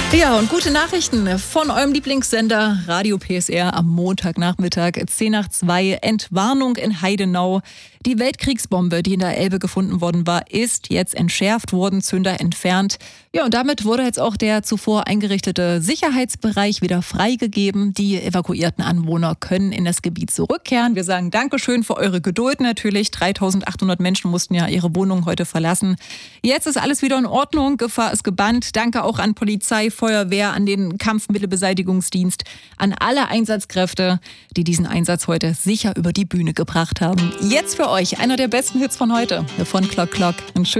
Ja, und gute Nachrichten von eurem Lieblingssender Radio PSR am Montagnachmittag, 1:10. Entwarnung in Heidenau. Die Weltkriegsbombe, die in der Elbe gefunden worden war, ist jetzt entschärft worden, Zünder entfernt. Ja, und damit wurde jetzt auch der zuvor eingerichtete Sicherheitsbereich wieder freigegeben. Die evakuierten Anwohner können in das Gebiet zurückkehren. Wir sagen Dankeschön für eure Geduld natürlich. 3.800 Menschen mussten ja ihre Wohnung heute verlassen. Jetzt ist alles wieder in Ordnung, Gefahr ist gebannt. Danke auch an Polizei, Feuerwehr, an den Kampfmittelbeseitigungsdienst, an alle Einsatzkräfte, die diesen Einsatz heute sicher über die Bühne gebracht haben. Jetzt für euch einer der besten Hits von heute, von Clock Clock.